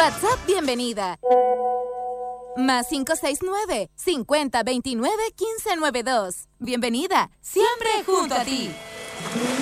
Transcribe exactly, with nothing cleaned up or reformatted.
WhatsApp bienvenida. Más cinco seis nueve, cincuenta veintinueve, quince noventa y dos. Bienvenida, siempre junto a ti.